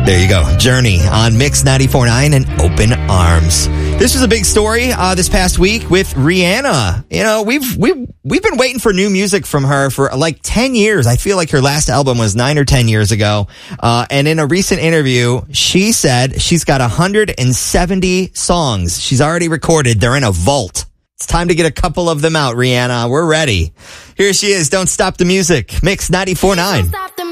There you go. Journey on Mix 94.9 and Open Arms. This was a big story this past week with Rihanna. You know, we've been waiting for new music from her for like 10 years. I feel like her last album was 9 or 10 years ago. And in a recent interview, she said she's got 170 songs she's already recorded. They're in a vault. It's time to get a couple of them out, Rihanna. We're ready. Here she is. Don't stop the music. Mix 94.9.